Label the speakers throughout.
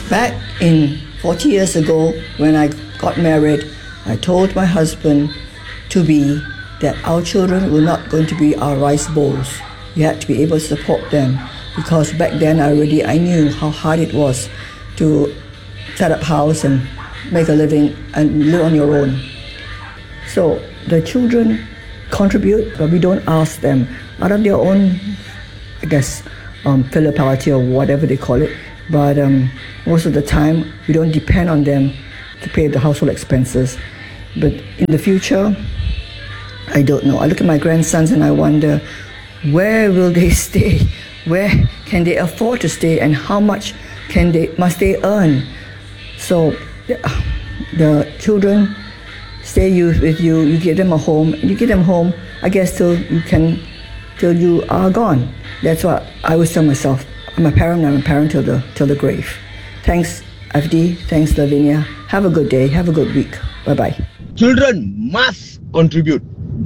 Speaker 1: Back in 40 years ago, when I got married, I told my husband to be that our children were not going to be our rice bowls. We had to be able to support them, because back then I knew how hard it was to set up house and make a living and live on your own. So the children contribute, but we don't ask them out of their own, I guess, philosophy or whatever they call it. But most of the time, we don't depend on them to pay the household expenses. But in the future, I don't know. I look at my grandsons and I wonder, where will they stay? Where can they afford to stay, and how much must they earn? So the children stay with you. You give them a home. You give them home, I guess, till you are gone. That's what I always tell myself. I'm a parent till the grave. Thanks, FD. Thanks, Lavinia. Have a good day. Have a good week. Bye-bye.
Speaker 2: Children must contribute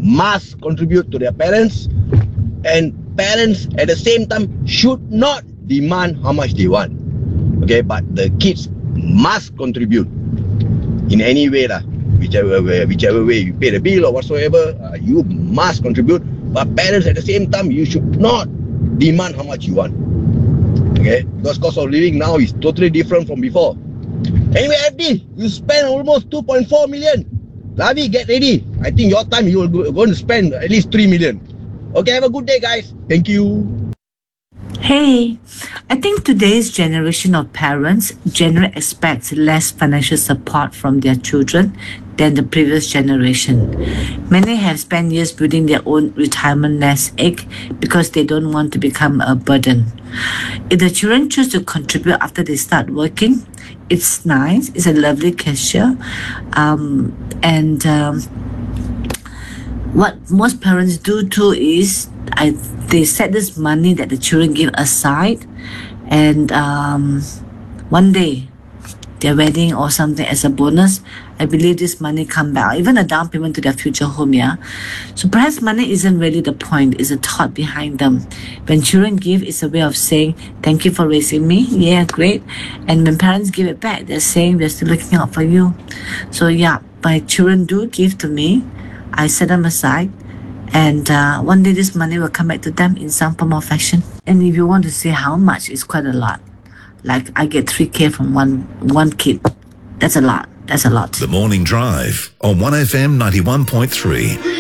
Speaker 2: to their parents, and parents at the same time should not demand how much they want. Okay, but the kids must contribute in any way, whichever way you pay the bill or whatsoever, you must contribute. But parents at the same time, you should not demand how much you want. Okay, because cost of living now is totally different from before. Anyway, FD, you spend almost 2.4 million. Lavi, get ready. I think your time you are going to spend at least 3 million. Okay, have a good day, guys. Thank you.
Speaker 3: Hey, I think today's generation of parents generally expects less financial support from their children than the previous generation. Many have spent years building their own retirement nest egg because they don't want to become a burden. If the children choose to contribute after they start working, it's nice, it's a lovely gesture, what most parents do too is they set this money that the children give aside, and one day their wedding or something as a bonus, I believe this money come back, even a down payment to their future home. So perhaps money isn't really the point, it's a thought behind them. When children give, it's a way of saying thank you for raising me. Yeah, great. And when parents give it back, they're saying we're still looking out for you. So yeah, my children do give to me. I set them aside, and one day this money will come back to them in some form or fashion. And if you want to say how much, it's quite a lot. Like I get 3K from one kid. That's a lot. The Morning Drive on 1FM 91.3.